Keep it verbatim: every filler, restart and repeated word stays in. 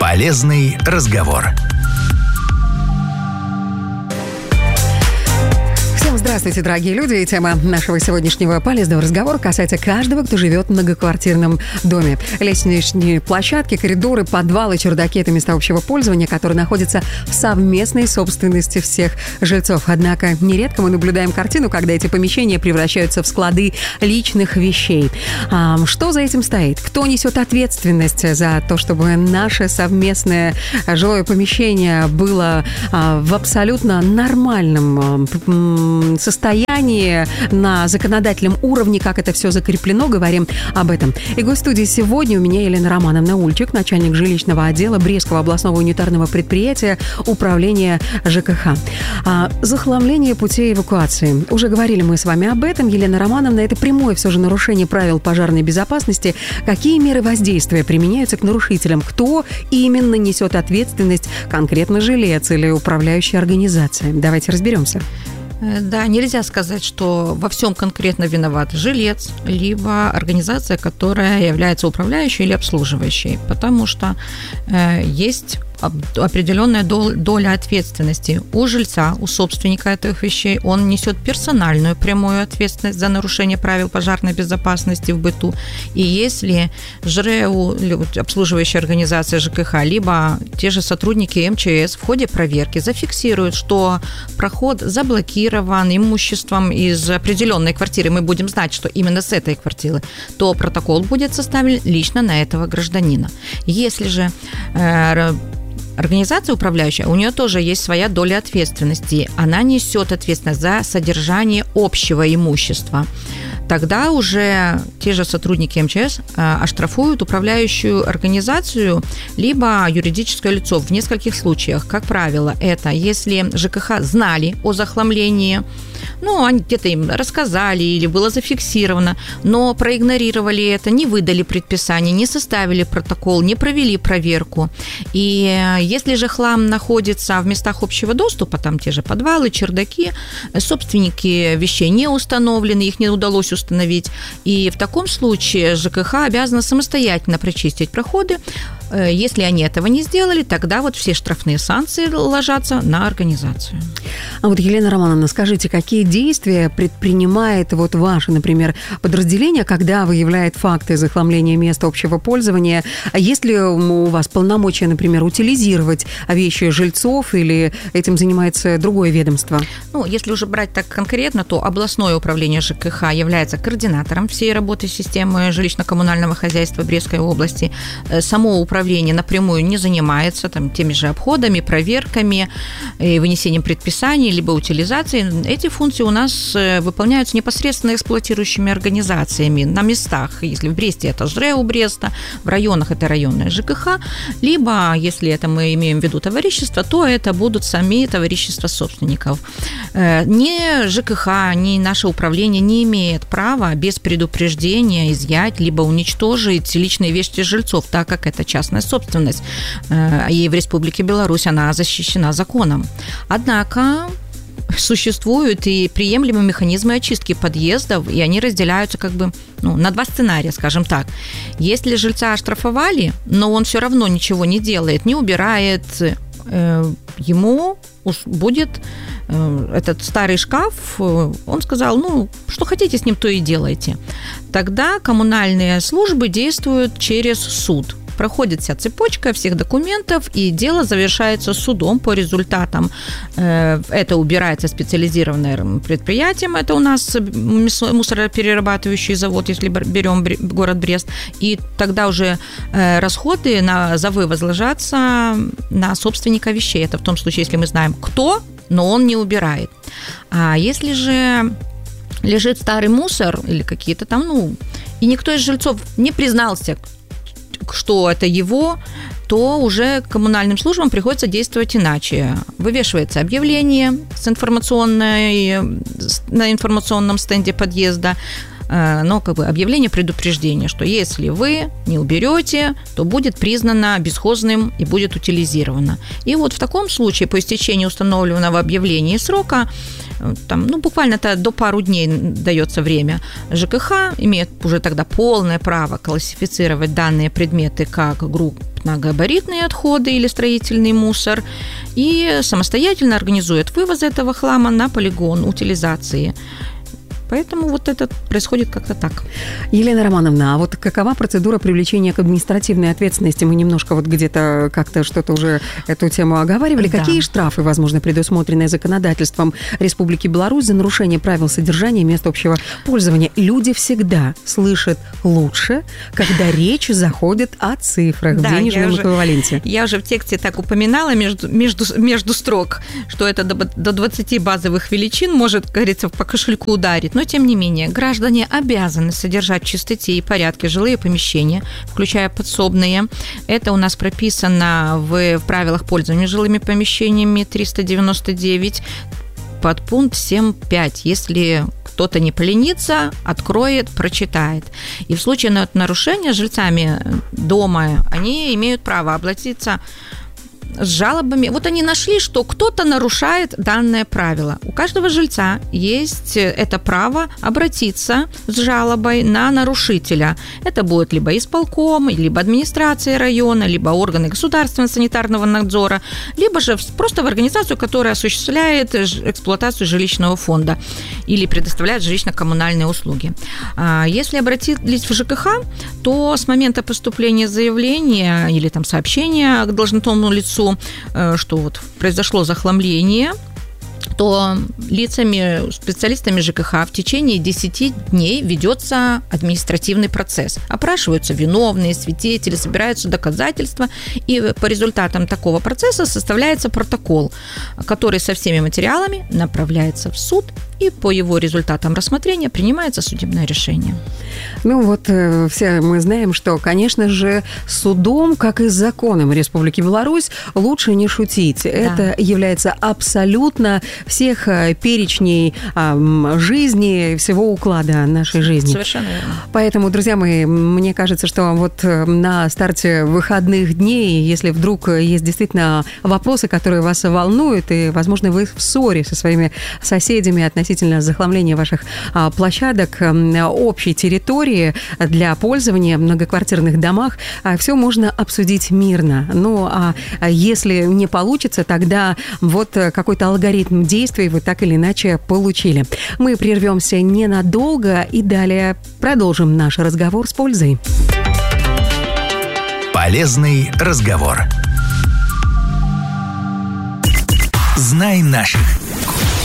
Полезный разговор. Здравствуйте, дорогие люди. И тема нашего сегодняшнего полезного разговора касается каждого, кто живет в многоквартирном доме. Лестничные площадки, коридоры, подвалы, чердаки – это места общего пользования, которые находятся в совместной собственности всех жильцов. Однако нередко мы наблюдаем картину, когда эти помещения превращаются в склады личных вещей. А что за этим стоит? Кто несет ответственность за то, чтобы наше совместное жилое помещение было в абсолютно нормальном состоянии, на законодательном уровне, как это все закреплено, говорим об этом. И гость студии сегодня у меня Елена Романовна Ульчик, начальник жилищного отдела Брестского областного унитарного предприятия управления ЖКХ. А, захламление путей эвакуации. Уже говорили мы с вами об этом. Елена Романовна, это прямое все же нарушение правил пожарной безопасности. Какие меры воздействия применяются к нарушителям? Кто именно несет ответственность? Конкретно жилец или управляющая организация? Давайте разберемся. Да, нельзя сказать, что во всем конкретно виноват жилец, либо организация, которая является управляющей или обслуживающей, потому что э, есть определенная доля ответственности у жильца, у собственника этих вещей. Он несет персональную прямую ответственность за нарушение правил пожарной безопасности в быту. И если ЖРЭУ, обслуживающая организация ЖКХ, либо те же сотрудники эм че эс в ходе проверки зафиксируют, что проход заблокирован имуществом из определенной квартиры, мы будем знать, что именно с этой квартиры, то протокол будет составлен лично на этого гражданина. Если же э, организация управляющая, у нее тоже есть своя доля ответственности. Она несет ответственность за содержание общего имущества. Тогда уже те же сотрудники эм че эс оштрафуют управляющую организацию либо юридическое лицо в нескольких случаях. Как правило, это если ЖКХ знали о захламлении, ну, они где-то им рассказали или было зафиксировано, но проигнорировали это, не выдали предписание, не составили протокол, не провели проверку. И если же хлам находится в местах общего доступа, там те же подвалы, чердаки, собственники вещей не установлены, их не удалось установить, и в таком случае ЖКХ обязана самостоятельно прочистить проходы. Если они этого не сделали, тогда вот все штрафные санкции ложатся на организацию. А вот, Елена Романовна, скажите, какие действия предпринимает вот ваше, например, подразделение, когда выявляет факты захламления места общего пользования? Есть ли у вас полномочия, например, утилизировать вещи жильцов, или этим занимается другое ведомство? Ну, если уже брать так конкретно, то областное управление ЖКХ является координатором всей работы системы жилищно-коммунального хозяйства Брестской области. Само управление напрямую не занимается там, теми же обходами, проверками, вынесением предписаний, либо утилизацией. Эти функции у нас выполняются непосредственно эксплуатирующими организациями на местах. Если в Бресте это ЖРЭУ Бреста, в районах это районное ЖКХ, либо, если это мы имеем в виду товарищество, то это будут сами товарищества собственников. Ни ЖКХ, ни наше управление не имеет права без предупреждения изъять, либо уничтожить личные вещи жильцов, так как это частная собственность, и в Республике Беларусь она защищена законом. Однако существуют и приемлемые механизмы очистки подъездов, и они разделяются как бы ну, на два сценария, скажем так. Если жильца оштрафовали, но он все равно ничего не делает, не убирает, ему будет этот старый шкаф, он сказал, ну, что хотите с ним, то и делайте. Тогда коммунальные службы действуют через суд. Проходит вся цепочка всех документов, и дело завершается судом по результатам. Это убирается специализированным предприятием, это у нас мусороперерабатывающий завод, если берем город Брест, и тогда уже расходы на, за вывоз ложатся на собственника вещей. Это в том случае, если мы знаем, кто, но он не убирает. А если же лежит старый мусор или какие-то там, ну, и никто из жильцов не признался, что это его, то уже коммунальным службам приходится действовать иначе. Вывешивается объявление с информационной, на информационном стенде подъезда, но как бы объявление предупреждения, что если вы не уберете, то будет признано бесхозным и будет утилизировано. И вот в таком случае, по истечении установленного объявления и срока, там, ну, буквально до пару дней дается время, ЖКХ имеет уже тогда полное право классифицировать данные предметы как групп крупногабаритные отходы или строительный мусор и самостоятельно организует вывоз этого хлама на полигон утилизации. Поэтому вот это происходит как-то так. Елена Романовна, а вот какова процедура привлечения к административной ответственности? Мы немножко вот где-то как-то что-то уже эту тему оговаривали. Да. Какие штрафы, возможно, предусмотрены законодательством Республики Беларусь за нарушение правил содержания мест общего пользования? Люди всегда слышат лучше, когда речь заходит о цифрах, да, в денежном я эквиваленте. Уже, я уже в тексте так упоминала между, между, между строк, что это до, до двадцати базовых величин может, как говорится, по кошельку ударить. Но, тем не менее, граждане обязаны содержать в чистоте и порядке жилые помещения, включая подсобные. Это у нас прописано в, в правилах пользования жилыми помещениями триста девяносто девять, подпункт семь пять. Если кто-то не поленится, откроет, прочитает. И в случае нарушения жильцами дома они имеют право обратиться с жалобами. Вот они нашли, что кто-то нарушает данное правило. У каждого жильца есть это право обратиться с жалобой на нарушителя. Это будет либо исполком, либо администрация района, либо органы государственного санитарного надзора, либо же просто в организацию, которая осуществляет эксплуатацию жилищного фонда или предоставляет жилищно-коммунальные услуги. Если обратились в ЖКХ, то с момента поступления заявления или там сообщения к должностному лицу, что вот произошло захламление, то лицами, специалистами ЖКХ в течение десяти дней ведется административный процесс. Опрашиваются виновные, свидетели, собираются доказательства, и по результатам такого процесса составляется протокол, который со всеми материалами направляется в суд, и по его результатам рассмотрения принимается судебное решение. Ну вот все мы знаем, что, конечно же, судом, как и с законом Республики Беларусь, лучше не шутить. Да. Это является абсолютно всех перечней жизни, всего уклада нашей жизни. Совершенно верно. Поэтому, друзья мои, мне кажется, что вот на старте выходных дней, если вдруг есть действительно вопросы, которые вас волнуют, и, возможно, вы в ссоре со своими соседями относительно захламления ваших площадок, общей территории для пользования в многоквартирных домах, все можно обсудить мирно. Ну, а если не получится, тогда вот какой-то алгоритм действий вы так или иначе получили. Мы прервемся ненадолго и далее продолжим наш разговор с пользой. Полезный разговор. Знай наших.